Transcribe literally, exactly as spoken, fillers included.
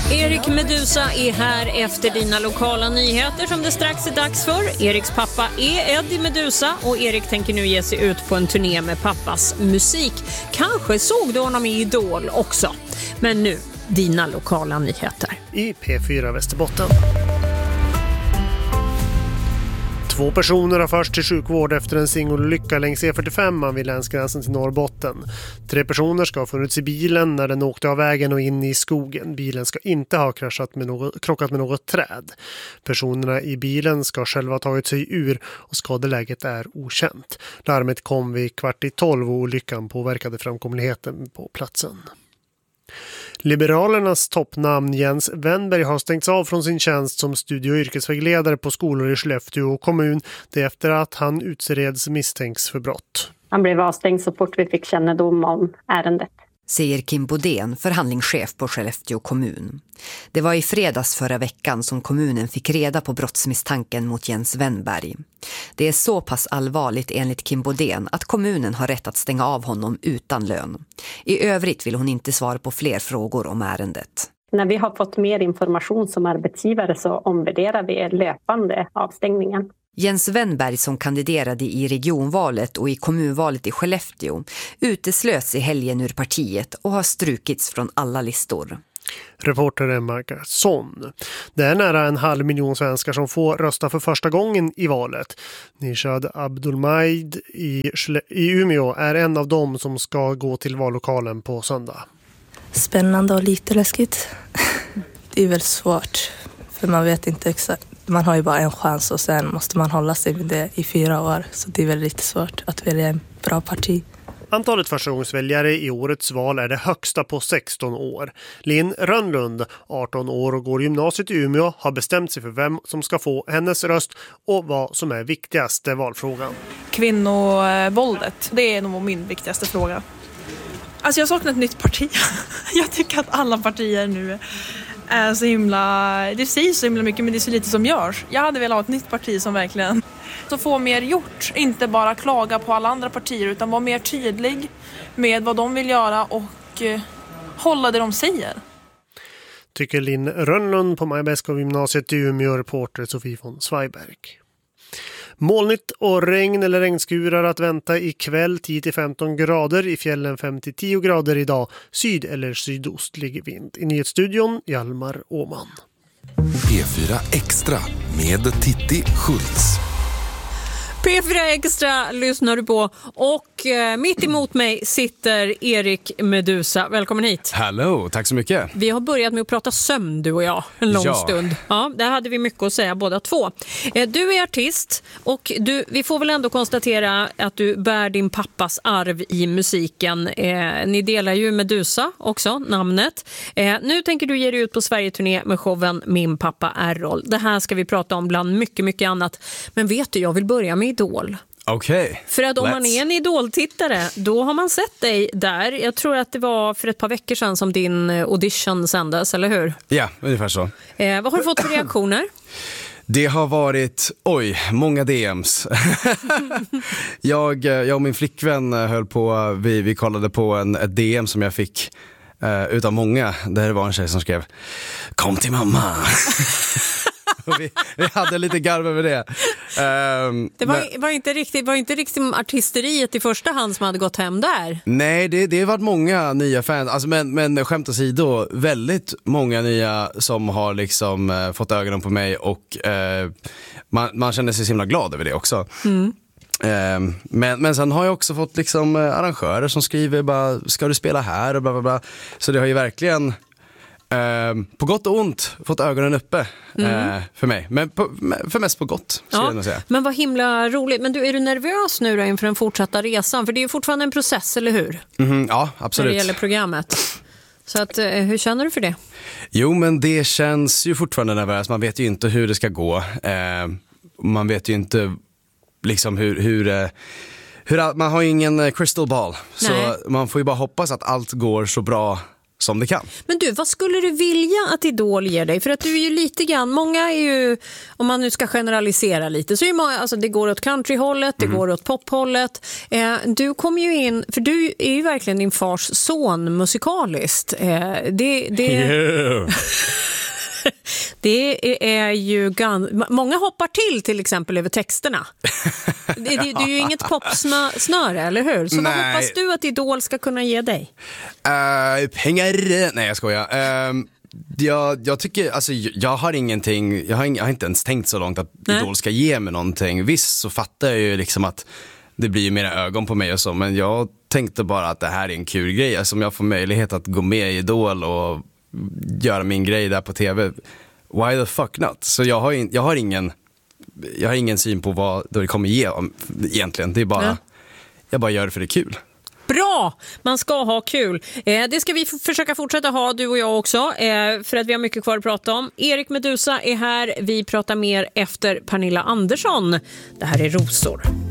Erik Medusa är här efter dina lokala nyheter som det strax är dags för. Eriks pappa är Eddie Medusa och Erik tänker nu ge sig ut på en turné med pappas musik. Kanske såg du honom i Idol också. Men nu, dina lokala nyheter. I P fyra Västerbotten. Två personer har först till sjukvård efter en singelolycka längs E fyrtiofem vid länsgränsen till Norrbotten. Tre personer ska ha funnits i bilen när den åkte av vägen och in i skogen. Bilen ska inte ha kraschat med något, krockat med något träd. Personerna i bilen ska själva ha tagit sig ur och skadeläget är okänt. Larmet kom vid kvart i tolv och olyckan påverkade framkomligheten på platsen. Liberalernas toppnamn Jens Wennberg har stängts av från sin tjänst som studie- och yrkesvägledare på skolor i Skellefteå kommun. Det är efter att han utreds misstänks för brott. Han blev avstängd så fort vi fick kännedom om ärendet. Säger Kim Bodén, förhandlingschef på Skellefteå kommun. Det var i fredags förra veckan som kommunen fick reda på brottsmisstanken mot Jens Wennberg. Det är så pass allvarligt enligt Kim Bodén att kommunen har rätt att stänga av honom utan lön. I övrigt vill hon inte svara på fler frågor om ärendet. När vi har fått mer information som arbetsgivare så omvärderar vi löpande avstängningen. Jens Wennberg som kandiderade i regionvalet och i kommunvalet i Skellefteå uteslöts i helgen ur partiet och har strukits från alla listor. Reporter Markarsson. Det är nära en halv miljon svenskar som får rösta för första gången i valet. Nishad Abdulmaid i, i Umeå är en av dem som ska gå till vallokalen på söndag. Spännande och lite läskigt. Det är väl svårt för man vet inte exakt. Man har ju bara en chans och sen måste man hålla sig med det i fyra år. Så det är väl lite svårt att välja en bra parti. Antalet förstagångsväljare i årets val är det högsta på sexton år. Linn Rönnlund, arton år och går gymnasiet i Umeå, har bestämt sig för vem som ska få hennes röst och vad som är viktigaste valfrågan. Kvinnovåldet, det är nog min viktigaste fråga. Alltså jag saknar ett nytt parti. Jag tycker att alla partier nu är så himla... Det sägs så himla mycket men det är så lite som görs. Jag hade velat ha ett nytt parti som verkligen så får mer gjort. Inte bara klaga på alla andra partier utan vara mer tydlig med vad de vill göra och eh, hålla det de säger. Tycker Linn Rönnlund på Majbäskov gymnasiet i Umeå, reporter Sofie von Zweiberg. Molnigt och regn eller regnskurar att vänta ikväll tio till femton grader, i fjällen fem till tio grader idag, syd- eller sydostlig vind. I nyhetsstudion Hjalmar Åman. P fyra Extra med Titti Schultz. P fyra Extra lyssnar du på och eh, mitt emot mig sitter Erik Medusa. Välkommen hit. Hello, tack så mycket. Vi har börjat med att prata sömn, du och jag, en lång ja. stund. Ja, där hade vi mycket att säga båda två. Eh, du är artist och du, vi får väl ändå konstatera att du bär din pappas arv i musiken. Eh, ni delar ju Medusa också, namnet. Eh, nu tänker du ge dig ut på Sverige-turné med showen Min pappa Errol. Det här ska vi prata om bland mycket, mycket annat. Men vet du, jag vill börja med Idol. Okej. Okay. För att om Let's. man är en idoltittare, då har man sett dig där. Jag tror att det var för ett par veckor sedan som din audition sändes, eller hur? Ja, ungefär så. Eh, vad har du fått för reaktioner? Det har varit, oj, många D Ms. jag, jag och min flickvän höll på, vi, vi kollade på en, ett D M som jag fick uh, utav många. Där var en tjej som skrev, kom till mamma. Och vi, vi hade lite garv över det. Um, det var, men, var, inte riktigt, var inte riktigt artisteriet i första hand som hade gått hem där. Nej, det, det har varit många nya fans. Alltså, men, men skämt åsido, väldigt många nya som har liksom uh, fått ögonen på mig. Och uh, man, man känner sig så himla glad över det också. Mm. Uh, men, men sen har jag också fått liksom, uh, arrangörer som skriver bara, ska du spela här och bla bla bla. Så det har ju verkligen... Uh, på gott och ont fått ögonen uppe mm. uh, för mig. Men på, för mest på gott, ska ja. jag nog säga. Men vad himla roligt. Men du, är du nervös nu då inför den fortsatta resan? För det är ju fortfarande en process, eller hur? Mm, ja, absolut. När det gäller programmet. Så att, uh, hur känner du för det? Jo, men det känns ju fortfarande nervöst. Man vet ju inte hur det ska gå. Uh, man vet ju inte liksom hur... hur uh, Hur, man har ju ingen crystal ball. Nej. Så man får ju bara hoppas att allt går så bra som det kan. Men du, vad skulle du vilja att Idol ger dig? För att du är ju lite grann, många är ju, om man nu ska generalisera lite, så är många, alltså det går åt countryhållet, det mm. går åt pophållet. Eh, du kommer ju in, för du är ju verkligen din fars son musikaliskt. Eh, det, det... Yeah. Det är ju gan- många hoppar till till exempel över texterna. Det, det, det är ju inget popsnöre, eller hur? Så Nej. Vad hoppas du att Idol ska kunna ge dig? Uh, pengar? Nej, jag skojar. Uh, jag, jag tycker, alltså jag har ingenting, jag har, ing, jag har inte ens tänkt så långt att Nej. Idol ska ge mig någonting. Visst så fattar jag ju liksom att det blir mera ögon på mig och så, men jag tänkte bara att det här är en kul grej. Alltså om jag får möjlighet att gå med i Idol och göra min grej där på tv, why the fuck not? Så jag har, in, jag har ingen jag har ingen syn på vad det kommer ge om, egentligen. Det är bara ja. Jag bara gör det för det är kul. Bra, man ska ha kul. Eh, det ska vi f- försöka fortsätta ha, du och jag också, eh, för att vi har mycket kvar att prata om. Erik Meduza är här, vi pratar mer efter Pernilla Andersson. Det här är Rosor.